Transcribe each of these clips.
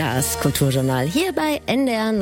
Das Kulturjournal hier bei NDR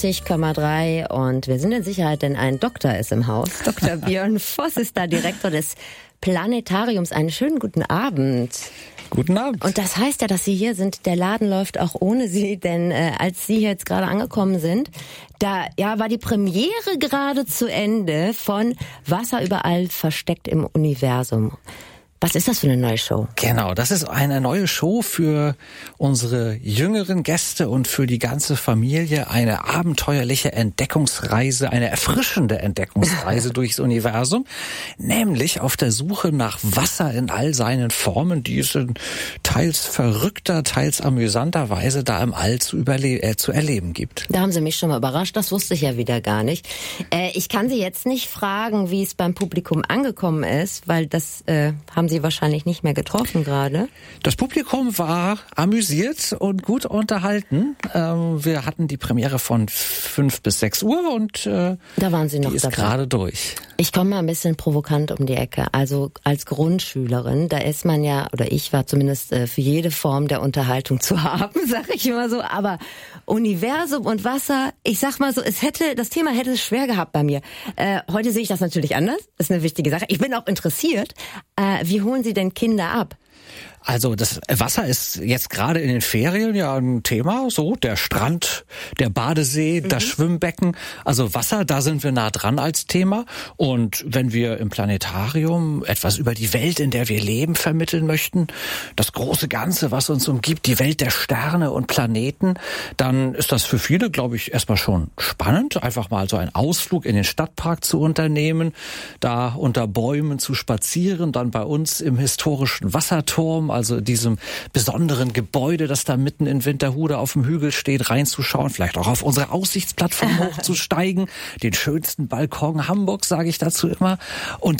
90,3 und wir sind in Sicherheit, denn ein Doktor ist im Haus. Dr. Björn Voss ist da Direktor des Planetariums. Einen schönen guten Abend. Guten Abend. Und das heißt ja, dass Sie hier sind. Der Laden läuft auch ohne Sie, denn als Sie jetzt gerade angekommen sind, da war die Premiere gerade zu Ende von Wasser überall versteckt im Universum. Was ist das für eine neue Show? Genau, das ist eine neue Show für unsere jüngeren Gäste und für die ganze Familie. Eine abenteuerliche Entdeckungsreise, eine erfrischende Entdeckungsreise durchs Universum. Nämlich auf der Suche nach Wasser in all seinen Formen, die es in teils verrückter, teils amüsanter Weise da im All zu erleben gibt. Da haben Sie mich schon mal überrascht, das wusste ich ja wieder gar nicht. Ich kann Sie jetzt nicht fragen, wie es beim Publikum angekommen ist, weil das haben Sie wahrscheinlich nicht mehr getroffen gerade. Das Publikum war amüsiert und gut unterhalten. Wir hatten die Premiere von 5 bis 6 Uhr und da waren Sie noch die ist dabei. Gerade durch. Ich komme mal ein bisschen provokant um die Ecke. Also als Grundschülerin, da ist man ja, oder ich war zumindest für jede Form der Unterhaltung zu haben, sag ich immer so. Aber Universum und Wasser, ich sag mal so, das Thema hätte es schwer gehabt bei mir. Heute sehe ich das natürlich anders. Das ist eine wichtige Sache. Ich bin auch interessiert. Wie holen Sie denn Kinder ab? Also das Wasser ist jetzt gerade in den Ferien ja ein Thema, so der Strand, der Badesee, das Schwimmbecken, also Wasser, da sind wir nah dran als Thema. Und wenn wir im Planetarium etwas über die Welt, in der wir leben, vermitteln möchten, das große Ganze, was uns umgibt, die Welt der Sterne und Planeten, dann ist das für viele, glaube ich, erstmal schon spannend, einfach mal so einen Ausflug in den Stadtpark zu unternehmen, da unter Bäumen zu spazieren, dann bei uns im historischen Wasserturm, also diesem besonderen Gebäude, das da mitten in Winterhude auf dem Hügel steht, reinzuschauen, vielleicht auch auf unsere Aussichtsplattform hochzusteigen, den schönsten Balkon Hamburgs, sage ich dazu immer. Und